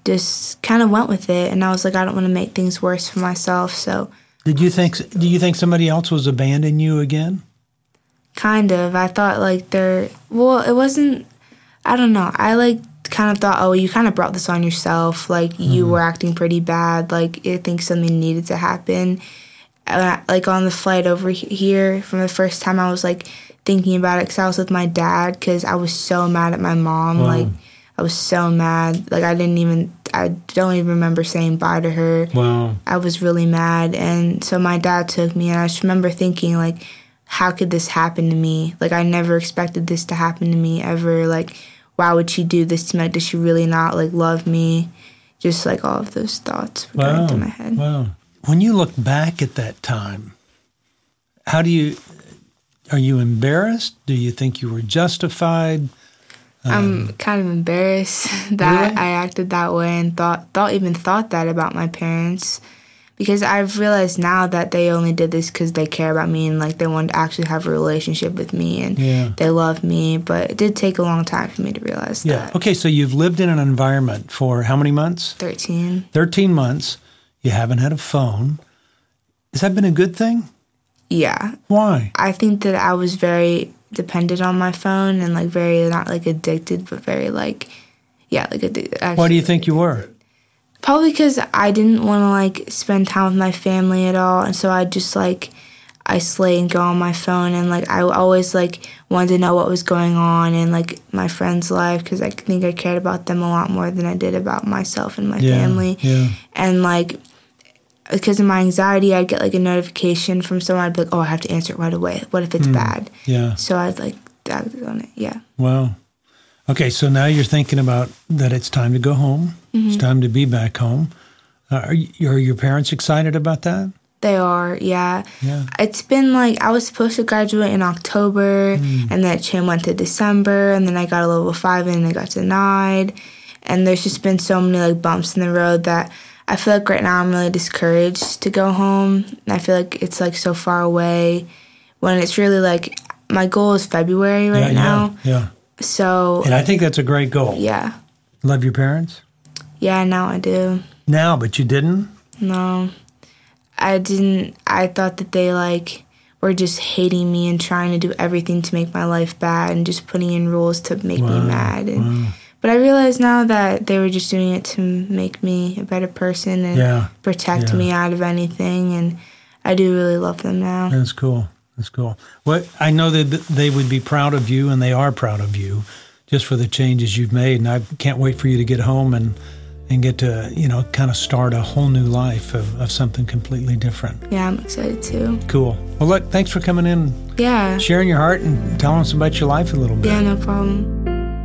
just kind of went with it. And I was like, I don't want to make things worse for myself. So do you think somebody else was abandoning you again? Kind of. I thought like it wasn't, I don't know. I like kind of thought, oh, you kind of brought this on yourself. Like you were acting pretty bad. Like I think something needed to happen. Like on the flight over here from the first time I was like thinking about it because I was with my dad because I was so mad at my mom. Wow. Like I was so mad. Like I don't even remember saying bye to her. Wow. I was really mad. And so my dad took me and I just remember thinking like, how could this happen to me? Like, I never expected this to happen to me ever. Like, why would she do this to me? Like, does she really not, like, love me? Just, like, all of those thoughts were going through my head. Wow. When you look back at that time, are you embarrassed? Do you think you were justified? I'm kind of embarrassed that Really? I acted that way and thought that about my parents. Because I've realized now that they only did this because they care about me and, like, they wanted to actually have a relationship with me and they love me. But it did take a long time for me to realize that. Yeah. Okay, so you've lived in an environment for how many months? 13. 13 months. You haven't had a phone. Has that been a good thing? Yeah. Why? I think that I was very dependent on my phone and, like, very, not, like, addicted, but very, like, like, addicted. Why do you think you were? Probably because I didn't want to, like, spend time with my family at all. And so I just, like, isolate and go on my phone. And, like, I always, like, wanted to know what was going on in, like, my friend's life because I think I cared about them a lot more than I did about myself and my family. Yeah. And, like, because of my anxiety, I'd get, like, a notification from someone. I'd be like, oh, I have to answer it right away. What if it's bad? Yeah. So I'd, like, act on it. Yeah. Wow. Okay, so now you're thinking about that it's time to go home. Mm-hmm. It's time to be back home. Are your parents excited about that? They are, yeah. Yeah. It's been like I was supposed to graduate in October, and then it went to December, and then I got a level 5 and I got denied. And there's just been so many like bumps in the road that I feel like right now I'm really discouraged to go home. And I feel like it's like so far away when it's really like my goal is February right now. Yeah. So, And I think that's a great goal. yeah. Love your parents? Yeah, now I do. Now, but you didn't? No, I didn't. I thought that they, like, were just hating me and trying to do everything to make my life bad and just putting in rules to make me mad. And, but I realize now that they were just doing it to make me a better person and protect me out of anything. And I do really love them now. That's cool. That's cool. Well, I know that they would be proud of you, and they are proud of you, just for the changes you've made. And I can't wait for you to get home and get to, kind of start a whole new life of something completely different. Yeah, I'm excited too. Cool. Well, look, thanks for coming in, Yeah. sharing your heart, and telling us about your life a little bit. Yeah, no problem.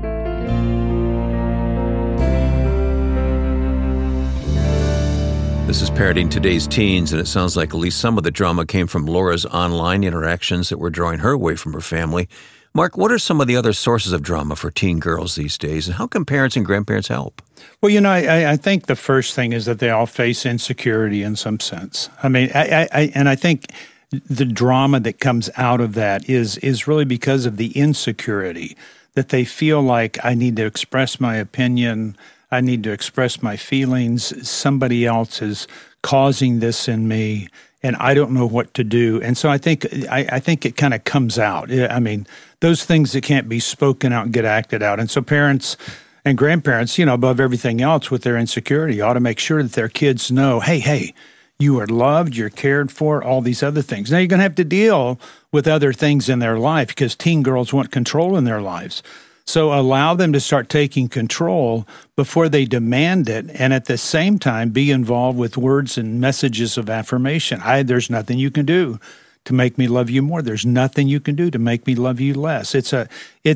This is Parenting Today's Teens, and it sounds like at least some of the drama came from Laura's online interactions that were drawing her away from her family. Mark, what are some of the other sources of drama for teen girls these days, and how can parents and grandparents help? Well, I think the first thing is that they all face insecurity in some sense. I mean, I think the drama that comes out of that is really because of the insecurity, that they feel like I need to express my opinion, I need to express my feelings, somebody else is causing this in me, and I don't know what to do. And so I think it kind of comes out. I mean, those things that can't be spoken out and get acted out. And so parents and grandparents, above everything else with their insecurity, ought to make sure that their kids know, hey, you are loved, you're cared for, all these other things. Now you're going to have to deal with other things in their life because teen girls want control in their lives. So allow them to start taking control before they demand it, and at the same time be involved with words and messages of affirmation. There's nothing you can do to make me love you more. There's nothing you can do to make me love you less. It's a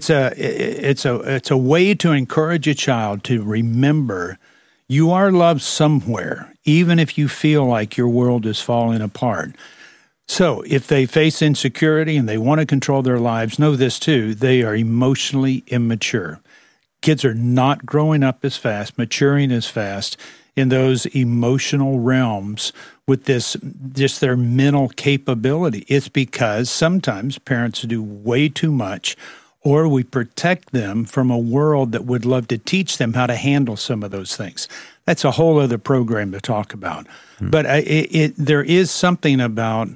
way to encourage a child to remember you are loved somewhere, even if you feel like your world is falling apart. So if they face insecurity and they want to control their lives, know this too, they are emotionally immature. Kids are not growing up as fast, maturing as fast in those emotional realms with just their mental capability. It's because sometimes parents do way too much or we protect them from a world that would love to teach them how to handle some of those things. That's a whole other program to talk about. But there is something about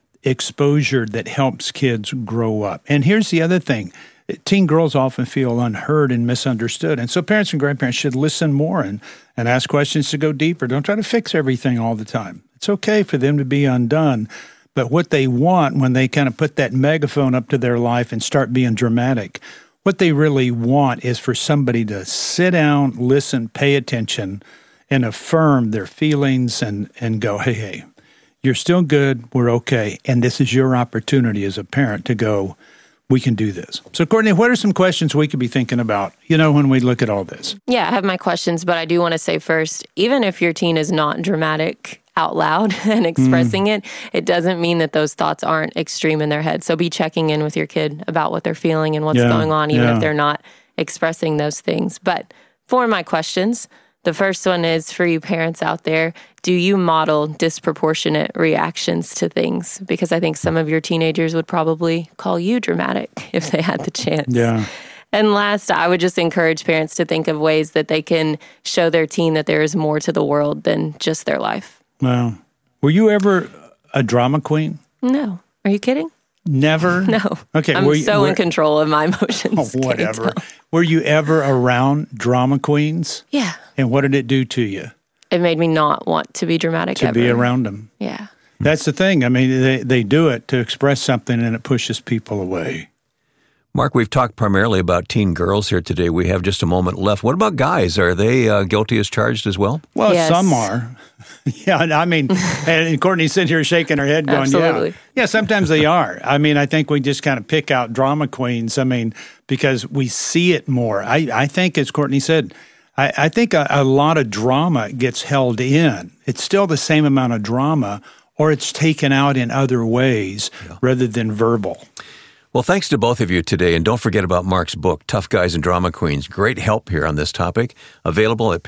exposure that helps kids grow up. And here's the other thing. Teen girls often feel unheard and misunderstood. And so parents and grandparents should listen more and ask questions to go deeper. Don't try to fix everything all the time. It's okay for them to be undone. But what they want when they kind of put that megaphone up to their life and start being dramatic, what they really want is for somebody to sit down, listen, pay attention, and affirm their feelings and go, hey, you're still good, we're okay, and this is your opportunity as a parent to go, we can do this. So, Courtney, what are some questions we could be thinking about, when we look at all this? Yeah, I have my questions, but I do want to say first, even if your teen is not dramatic out loud and expressing it doesn't mean that those thoughts aren't extreme in their head. So be checking in with your kid about what they're feeling and what's going on, even if they're not expressing those things. But for my questions, the first one is for you parents out there, do you model disproportionate reactions to things? Because I think some of your teenagers would probably call you dramatic if they had the chance. Yeah. And last, I would just encourage parents to think of ways that they can show their teen that there is more to the world than just their life. Wow. Were you ever a drama queen? No. Are you kidding? Never? No. Okay. I'm in control of my emotions. Oh, whatever. Were you ever around drama queens? Yeah. And what did it do to you? It made me not want to be dramatic to be around them. Yeah. That's the thing. I mean, they do it to express something and it pushes people away. Mark, we've talked primarily about teen girls here today. We have just a moment left. What about guys? Are they guilty as charged as well? Well, yes. Some are. Yeah, I mean, and Courtney's sitting here shaking her head going, Absolutely. Yeah, sometimes they are. I mean, I think we just kind of pick out drama queens, because we see it more. I think, as Courtney said, I think a lot of drama gets held in. It's still the same amount of drama, or it's taken out in other ways rather than verbal. Well, thanks to both of you today, and don't forget about Mark's book, Tough Guys and Drama Queens. Great help here on this topic, available at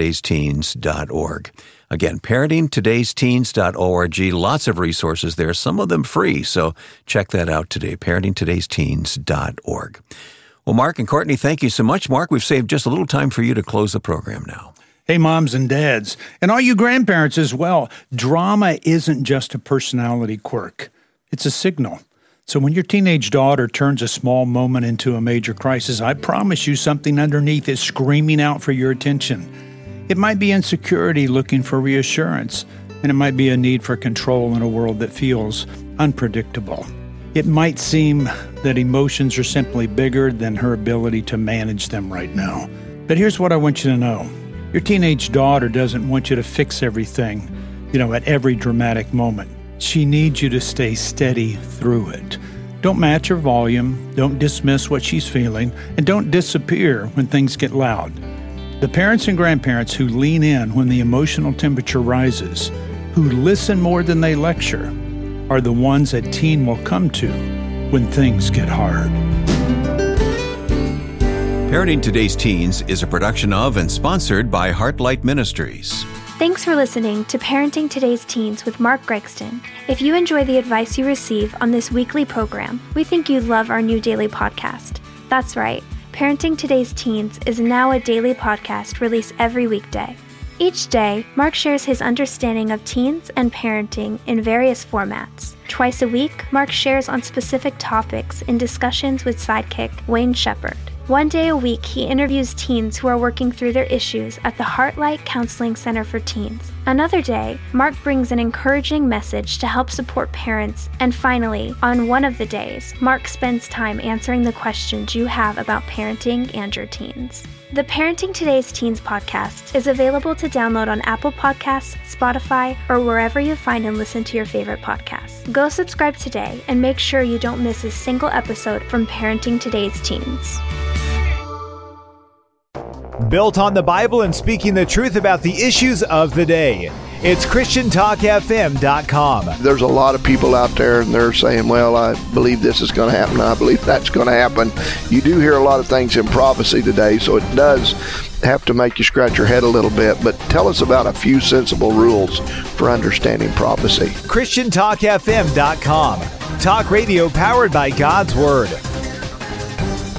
parentingtodaysteens.org. Again, parentingtodaysteens.org, lots of resources there, some of them free, so check that out today, parentingtodaysteens.org. Well, Mark and Courtney, thank you so much. Mark, we've saved just a little time for you to close the program now. Hey, moms and dads, and all you grandparents as well, drama isn't just a personality quirk. It's a signal. So when your teenage daughter turns a small moment into a major crisis, I promise you something underneath is screaming out for your attention. It might be insecurity looking for reassurance, and it might be a need for control in a world that feels unpredictable. It might seem that emotions are simply bigger than her ability to manage them right now. But here's what I want you to know. Your teenage daughter doesn't want you to fix everything, at every dramatic moment. She needs you to stay steady through it. Don't match her volume, don't dismiss what she's feeling, and don't disappear when things get loud. The parents and grandparents who lean in when the emotional temperature rises, who listen more than they lecture, are the ones a teen will come to when things get hard. Parenting Today's Teens is a production of and sponsored by Heartlight Ministries. Thanks for listening to Parenting Today's Teens with Mark Gregston. If you enjoy the advice you receive on this weekly program, we think you'd love our new daily podcast. That's right, Parenting Today's Teens is now a daily podcast released every weekday. Each day, Mark shares his understanding of teens and parenting in various formats. Twice a week, Mark shares on specific topics in discussions with sidekick Wayne Shepherd. One day a week, he interviews teens who are working through their issues at the Heartlight Counseling Center for Teens. Another day, Mark brings an encouraging message to help support parents. And finally, on one of the days, Mark spends time answering the questions you have about parenting and your teens. The Parenting Today's Teens podcast is available to download on Apple Podcasts, Spotify, or wherever you find and listen to your favorite podcasts. Go subscribe today and make sure you don't miss a single episode from Parenting Today's Teens. Built on the Bible and speaking the truth about the issues of the day. It's ChristianTalkFM.com. There's a lot of people out there and they're saying, well, I believe this is going to happen. I believe that's going to happen. You do hear a lot of things in prophecy today, so it does have to make you scratch your head a little bit. But tell us about a few sensible rules for understanding prophecy. ChristianTalkFM.com. Talk radio powered by God's Word.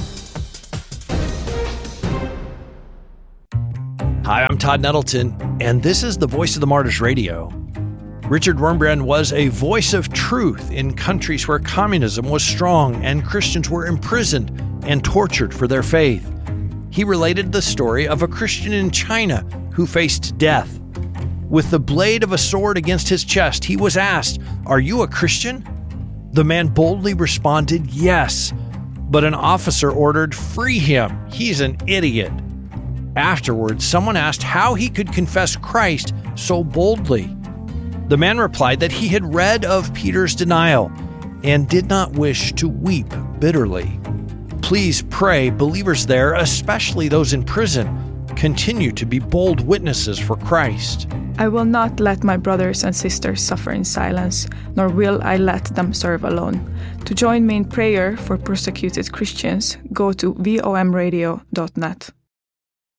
Hi, I'm Todd Nettleton, and this is the Voice of the Martyrs Radio. Richard Wurmbrand was a voice of truth in countries where communism was strong and Christians were imprisoned and tortured for their faith. He related the story of a Christian in China who faced death. With the blade of a sword against his chest, he was asked, "Are you a Christian?" The man boldly responded, "Yes," but an officer ordered, "Free him, he's an idiot." Afterwards, someone asked how he could confess Christ so boldly. The man replied that he had read of Peter's denial and did not wish to weep bitterly. Please pray believers there, especially those in prison, continue to be bold witnesses for Christ. I will not let my brothers and sisters suffer in silence, nor will I let them serve alone. To join me in prayer for persecuted Christians, go to vomradio.net.